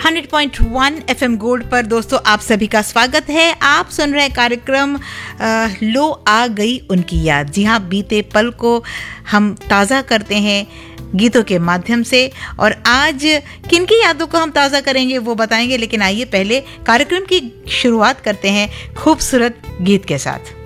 100.1 FM gold पर दोस्तों आप सभी का स्वागत है। आप सुन रहे कार्यक्रम लो आ गई उनकी याद। जी हाँ, बीते पल को हम ताज़ा करते हैं गीतों के माध्यम से, और आज किनकी यादों को हम ताज़ा करेंगे वो बताएंगे। लेकिन आइए पहले कार्यक्रम की शुरुआत करते हैं खूबसूरत गीत के साथ।